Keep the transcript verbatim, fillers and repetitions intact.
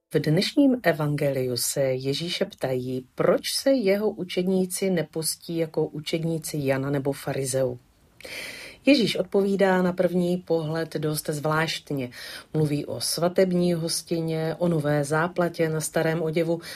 V dnešním evangeliu se Ježíše ptají, proč se jeho učedníci nepostí jako učedníci Jana nebo farizeů. Ježíš odpovídá na první pohled dost zvláštně. Mluví o svatební hostině, o nové záplatě na starém oděvu